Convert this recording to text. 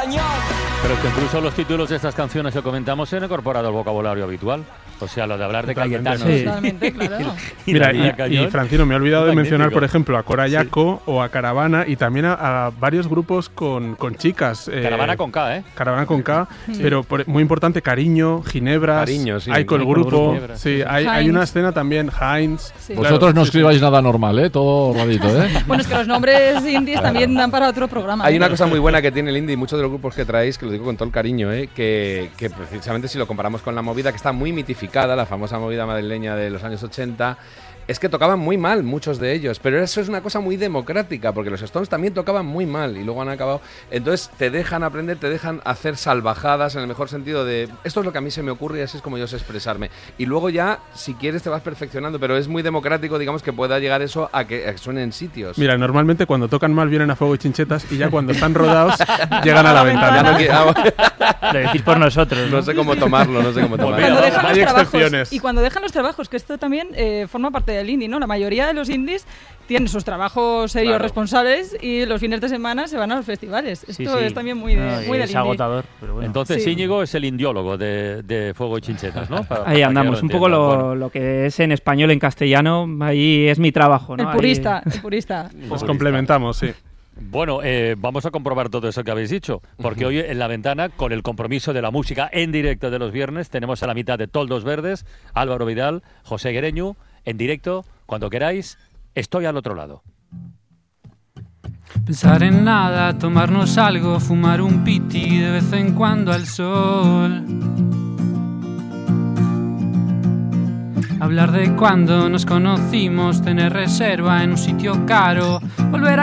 Pero que incluso los títulos de estas canciones que comentamos se han incorporado al vocabulario habitual. O sea, lo de hablar de Cayetano. Sí. Totalmente, claro. Mira, y Francino, me he olvidado de mencionar, por ejemplo, a Cora Yaco o a Caravana y también a varios grupos con chicas. Caravana con K, ¿eh? Caravana con K, pero muy importante, Cariño, Ginebras, Cariño, sí. Aiko el grupo. Ginebras, Sí, hay una escena también, Heinz. Sí. Vosotros Claro, no sí, escribáis nada normal, ¿eh? Todo rarito, ¿eh? Bueno, es que los nombres indies también dan para otro programa. Hay una cosa muy buena que tiene el indie y muchos de los grupos que traéis, que lo digo con todo el cariño, que precisamente si lo comparamos con la movida, que está muy mitificada, la famosa movida madrileña de los años 80, es que tocaban muy mal muchos de ellos, pero eso es una cosa muy democrática, porque los Stones también tocaban muy mal y luego han acabado. Entonces te dejan aprender, te dejan hacer salvajadas en el mejor sentido de esto es lo que a mí se me ocurre y así es como yo sé expresarme. Y luego ya, si quieres, te vas perfeccionando, pero es muy democrático, digamos, que pueda llegar eso a que suene en sitios. Mira, normalmente cuando tocan mal vienen a Fuego y Chinchetas y ya cuando están rodados llegan a la ventana. Lo decís por nosotros, ¿no? No sé cómo tomarlo, no sé cómo tomarlo. Cuando dejan hay los trabajos, excepciones. y cuando dejan los trabajos, que esto también forma parte del indie, ¿no? La mayoría de los indies tienen sus trabajos serios, Claro. responsables, y los fines de semana se van a los festivales. Esto es también muy, muy del es indie. agotador, pero bueno. Entonces Sí. Íñigo es el indiólogo de Fuego y Chinchetas, ¿no? Ahí andamos, un poco lo lo que es en español, en castellano, ahí es mi trabajo, ¿no? El purista, el purista. Nos complementamos, sí. Bueno, vamos a comprobar todo eso que habéis dicho, porque hoy en la ventana, con el compromiso de la música en directo de los viernes, tenemos a la mitad de Toldos Verdes, Álvaro Vidal, José Guereñu, en directo, cuando queráis, estoy al otro lado. Pensar en nada, tomarnos algo, fumar un piti de vez en cuando al sol. Hablar de cuando nos conocimos, tener reserva en un sitio caro, volver a